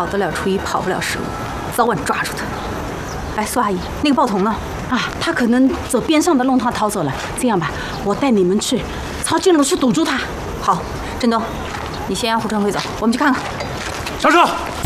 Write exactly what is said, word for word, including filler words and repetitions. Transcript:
得了初一，跑不了十五，早晚抓住他。哎，苏阿姨，那个报童呢？啊，他可能走边上的弄堂逃走了。这样吧，我带你们去朝金龙去堵住他。好，振东，你先让胡春辉走，我们去看看。 上车。